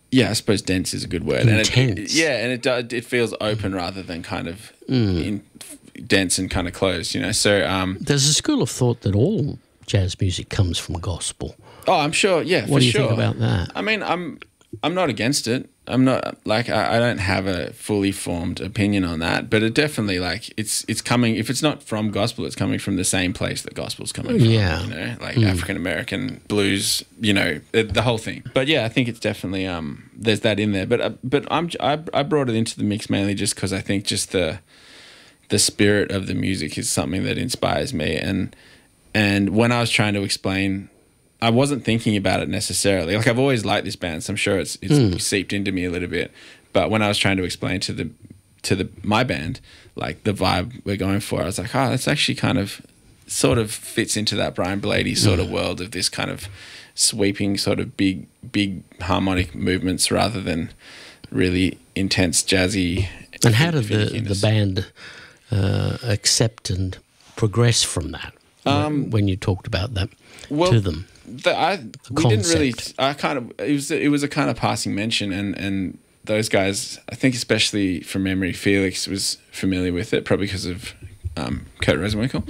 Yeah, I suppose dense is a good word. Intense. And it feels open rather than kind of dense and kind of closed, you know. So There's a school of thought that all jazz music comes from gospel. oh, I'm sure. Yeah, What do you for sure. think about that? I mean, I'm not against it. I'm not like I don't have a fully formed opinion on that, but it definitely like it's coming. If it's not from gospel, it's coming from the same place that gospel's coming from. Yeah. You know, like African American blues. You know, the whole thing. But yeah, I think it's definitely there's that in there. But I brought it into the mix mainly just because I think just the spirit of the music is something that inspires me, and when I was trying to explain. I wasn't thinking about it necessarily. Like I've always liked this band, so I'm sure it's seeped into me a little bit. But when I was trying to explain to my band, like the vibe we're going for, I was like, oh, that's actually kind of sort of fits into that Brian Blady sort of world of this kind of sweeping sort of big harmonic movements rather than really intense jazzy. And how did the band accept and progress from that when you talked about that to them? We didn't really. I kind of it was a kind of passing mention, and those guys, I think, especially from memory, Felix was familiar with it, probably because of Kurt Rosenwinkel.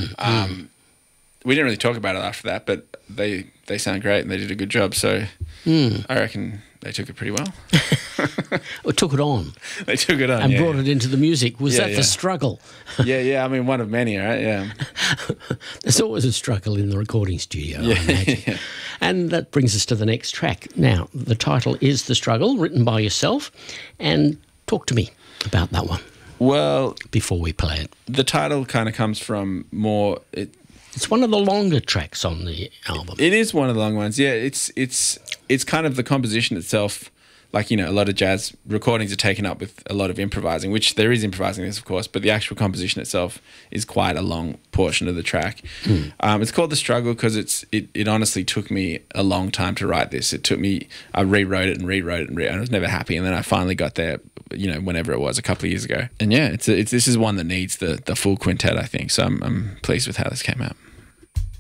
We didn't really talk about it after that, but they sound great and they did a good job. So I reckon they took it pretty well. Or took it on. They took it on and brought it into the music. Was that the struggle? Yeah. I mean, one of many, right? Yeah. There's always a struggle in the recording studio, I imagine. Yeah. And that brings us to the next track. Now, the title is The Struggle, written by yourself. And talk to me about that one. Well, before we play it. The title kind of comes from more... It's one of the longer tracks on the album. It is one of the long ones, yeah. It's kind of the composition itself. Like, you know, a lot of jazz recordings are taken up with a lot of improvising, which there is improvising in this, of course, but the actual composition itself is quite a long portion of the track. It's called The Struggle because it honestly took me a long time to write this. It took me, I rewrote it and I was never happy. And then I finally got there, you know, whenever it was, a couple of years ago. And yeah, this is one that needs the full quintet, I think. So I'm pleased with how this came out.